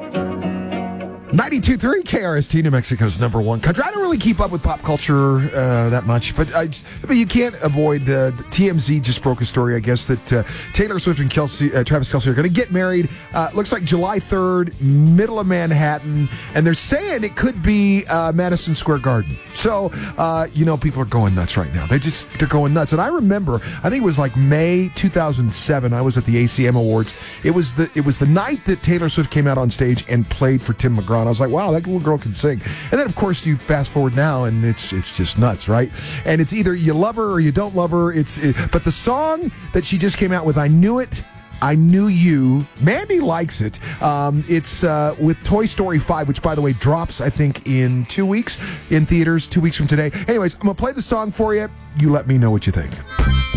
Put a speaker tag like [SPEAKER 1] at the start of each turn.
[SPEAKER 1] 92.3 KRST, New Mexico's number one country. I don't really keep up with pop culture that much, but you can't avoid TMZ just broke a story, I guess, that Taylor Swift and Travis Kelce are going to get married. Looks like July 3rd, middle of Manhattan, and they're saying it could be Madison Square Garden. So, people are going nuts right now. They're going nuts. And I remember, I think it was like May 2007, I was at the ACM Awards. It was the night that Taylor Swift came out on stage and played for Tim McGraw. I was like, wow, that little girl can sing. And then, of course, you fast forward now, and it's just nuts, right? And it's either you love her or you don't love her. But the song that she just came out with, I Knew It, I Knew You. Mandy likes it. It's with Toy Story 5, which, by the way, drops, I think, in 2 weeks in theaters, 2 weeks from today. Anyways, I'm going to play the song for you. You let me know what you think.